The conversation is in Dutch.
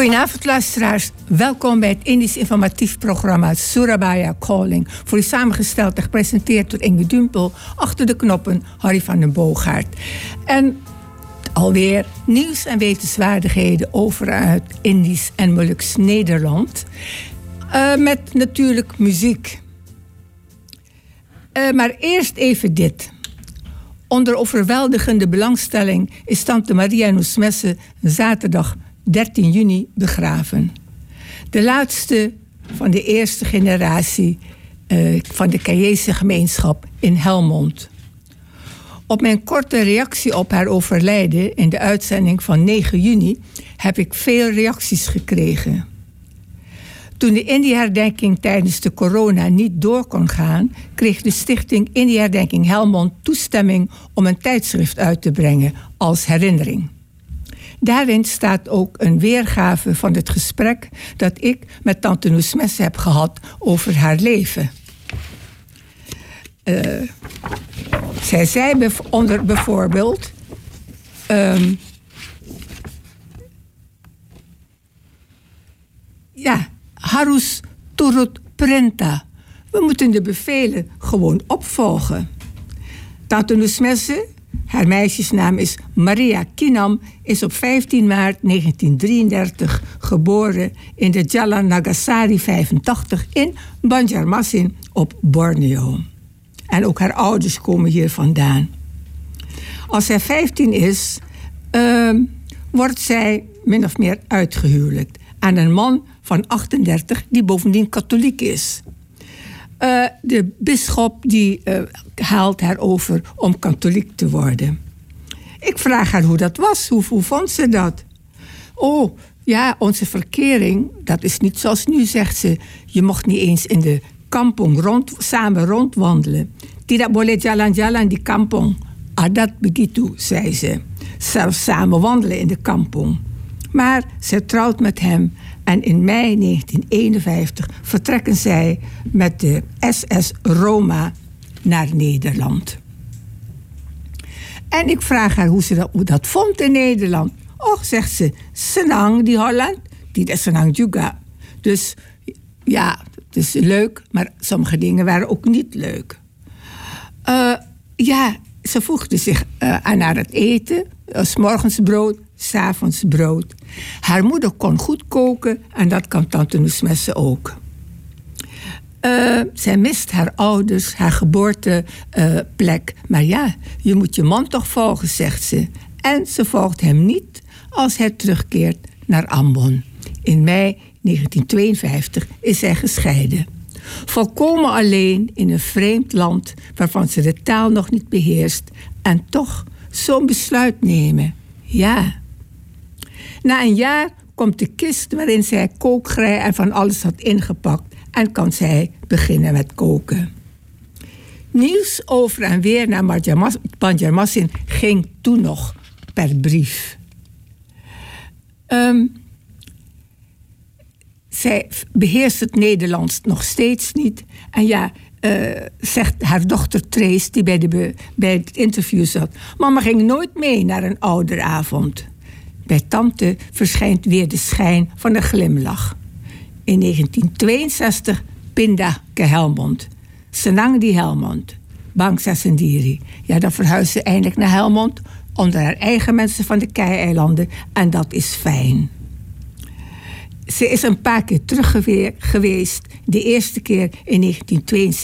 Goedenavond luisteraars, welkom bij het Indisch informatief programma Surabaya Calling. Voor u samengesteld en gepresenteerd door Inge Dumpel, achter de knoppen Harry van den Boogaard. En alweer nieuws en wetenswaardigheden over uit Indisch en Moluks Nederland. Met natuurlijk muziek. Maar eerst even dit. Onder overweldigende belangstelling is tante Maria Noesmesse zaterdag 13 juni begraven. De laatste van de eerste generatie van de Cayese gemeenschap in Helmond. Op mijn korte reactie op haar overlijden in de uitzending van 9 juni heb ik veel reacties gekregen. Toen de Indie-herdenking tijdens de corona niet door kon gaan, kreeg de stichting Indie-herdenking Helmond toestemming om een tijdschrift uit te brengen als herinnering. Daarin staat ook een weergave van het gesprek dat ik met tante Noesmesse heb gehad over haar leven. Zij zei bijvoorbeeld... Harus turut perintah. We moeten de bevelen gewoon opvolgen. Tante Noesmesse, haar meisjesnaam is Maria Kinam, is op 15 maart 1933 geboren in de Jalan Nagasari 85 in Banjarmasin op Borneo. En ook haar ouders komen hier vandaan. Als zij 15 is, wordt zij min of meer uitgehuwelijkt aan een man van 38 die bovendien katholiek is. De bisschop die haalt haar over om katholiek te worden. Ik vraag haar hoe dat was. Hoe vond ze dat? Oh, ja, onze verkering, dat is niet zoals nu, zegt ze. Je mocht niet eens in de kampong samen rondwandelen. Tidak boleh jalan-jalan di kampong. Adat begitu, zei ze. Zelfs samen wandelen in de kampong. Maar ze trouwt met hem en in mei 1951 vertrekken zij met de SS Roma naar Nederland. En ik vraag haar hoe dat vond in Nederland. Och, zegt ze, senang di Holland, tidak senang juga. Dus ja, het is leuk, maar sommige dingen waren ook niet leuk. Ze voegde zich aan naar het eten, 's morgens brood, 's avonds brood. Haar moeder kon goed koken en dat kan tante Noesmesse ook. Zij mist haar ouders, haar geboorteplek. Maar ja, je moet je man toch volgen, zegt ze. En ze volgt hem niet als hij terugkeert naar Ambon. In mei 1952 is zij gescheiden. Volkomen alleen in een vreemd land waarvan ze de taal nog niet beheerst. En toch zo'n besluit nemen. Ja. Na een jaar komt de kist waarin zij kookgrij en van alles had ingepakt. En kan zij beginnen met koken. Nieuws over en weer naar Banjarmasin ging toen nog per brief. Zij beheerst het Nederlands nog steeds niet. En ja, zegt haar dochter Trace, die bij het interview zat. Mama ging nooit mee naar een ouderavond. Bij tante verschijnt weer de schijn van een glimlach. In 1962 pindah ke Helmond. Senang di Helmond. Bangsa Sendiri. Ja, dan verhuist ze eindelijk naar Helmond onder haar eigen mensen van de Kei-eilanden. En dat is fijn. Ze is een paar keer terug geweest. De eerste keer in 1972.